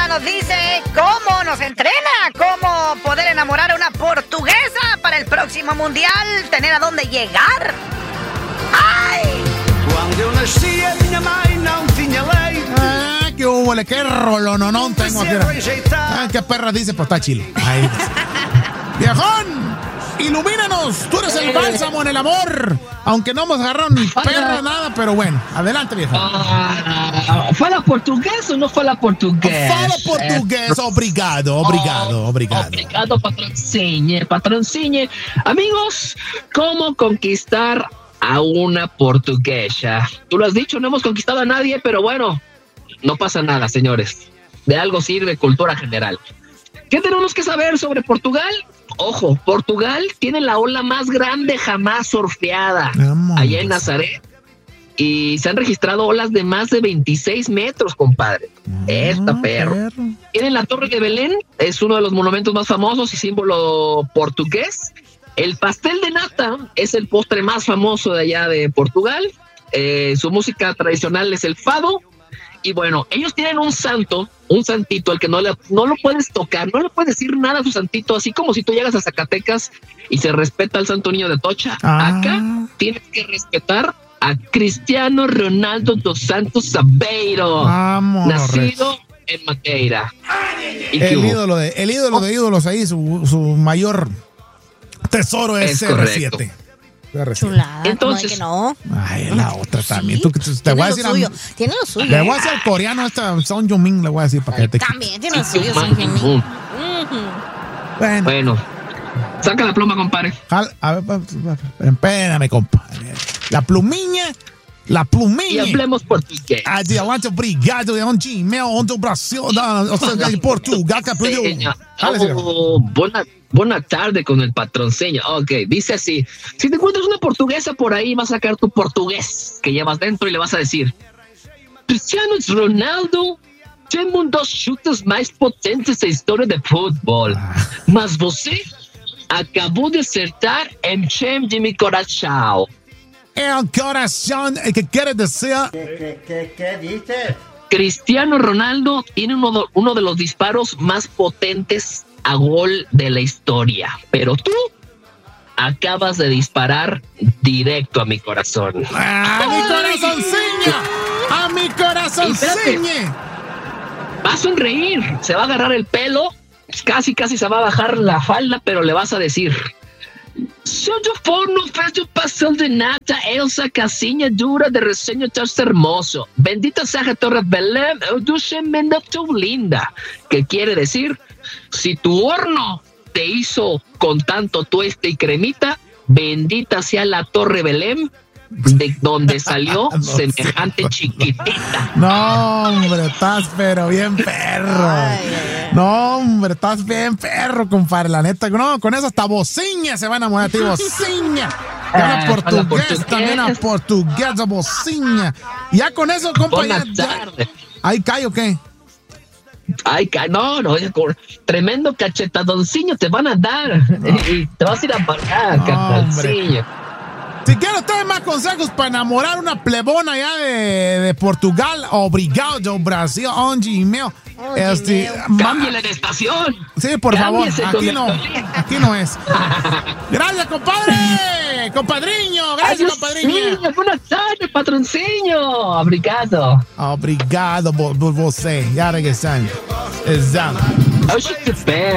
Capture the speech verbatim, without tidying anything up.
nos dice cómo nos entrena, cómo poder enamorar a una portuguesa para el próximo mundial, tener a dónde llegar. ¡Ay! Ah, qué hubo, qué rolo, no, no tengo aquí. Ah, qué perra dice, pues está chile. Ay. Viejón, ilumínanos, tú eres el bálsamo en el amor. Aunque no hemos agarrado ni perra, nada, pero bueno, adelante, viejo. Uh, ¿Fue la portuguesa o no fue la portuguesa? Fue la portuguesa, obrigado, obrigado, obrigado. Obrigado, patroncine, patroncine. Amigos, ¿cómo conquistar a una portuguesa? Tú lo has dicho, no hemos conquistado a nadie, pero bueno, no pasa nada, señores. De algo sirve cultura general. ¿Qué tenemos que saber sobre Portugal? Ojo, Portugal tiene la ola más grande jamás surfeada allá en Nazaret. Y se han registrado olas de más de veintiséis metros, compadre. Ah, Esta perro. perro. Tienen la Torre de Belén, es uno de los monumentos más famosos y símbolo portugués. El pastel de nata es el postre más famoso de allá de Portugal. Eh, su música tradicional es el fado. Y bueno, ellos tienen un santo, un santito al que no, le, no lo puedes tocar, no le puedes decir nada a su santito, así como si tú llegas a Zacatecas y se respeta al Santo Niño de Tocha. Ah. Acá tienes que respetar a Cristiano Ronaldo dos Santos Aveiro, Vamos, nacido res. en Madeira. El ídolo, de, el ídolo oh. de ídolos ahí, su, su mayor tesoro es, es C R siete. Chulada, entonces, no, que no. Ay, la otra sí, también. Tú, te, te voy a decir suyo, a, tiene lo suyo. Le voy a decir al coreano esta Son Heung-min, le voy a decir para que te También tiene lo suyo, Son Heung-min. Bueno. bueno, saca la pluma, compadre. Jal, a ver, espérame, compa. La plumiña, la plumiña. Y hablemos portugués. Adelante, obrigado. É um Gmail, onde o Brasil, o sea, de Portugal, que aprendeu. Oh, buena, buena tarde con el patroncillo. Ok, dice así: si te encuentras una portuguesa por ahí, vas a sacar tu portugués que llevas dentro y le vas a decir: Cristiano Ronaldo tem um dos chutes mais potentes da história de futebol, mas você acabou de acertar em time de mi coração. El corazón, ¿qué quiere decir? ¿Qué, qué, qué dice? Cristiano Ronaldo tiene uno de, uno de los disparos más potentes a gol de la historia, pero tú acabas de disparar directo a mi corazón. ¡A mi corazoncillo! ¡A mi corazoncillo! Va a sonreír, se va a agarrar el pelo, casi casi se va a bajar la falda, pero le vas a decir: se eu for no fez o pastel de nata, essa casinha dura de resenha tão hermoso. Bendita sea a Torre Belém, eu duche-me tão linda. ¿Qué quiere decir? Si tu horno te hizo con tanto tueste y cremita, bendita sea la Torre Belém, de donde salió no semejante sé. chiquitita. No, hombre, estás pero bien perro. Ay, ay, ay. No, hombre, estás bien perro, compadre. La neta, no, con eso hasta bociña se va a enamorar de ti, bociña. Ya eh, portugués, portugués, también a portuguesa, bociña. Ya con eso, compadre. ¿Ahí cae o qué? Ay, ca- no, no, con tremendo cachetadoncillo te van a dar. No. Y te vas a ir a pagar, no, cachetadoncillo. Si quieren ustedes más consejos para enamorar a una plebona allá de, de Portugal, obrigado, Brasil, on Gmail. Oh, este, cámbiale de estación. Sí, por Cámbiese favor, aquí no, aquí no es. Gracias, compadre, compadriño, gracias, Ay, compadriño. Sí, buenas tardes, patroncillo, obrigado. Obrigado por você, ya regresando. Exato. Oxe, que pé.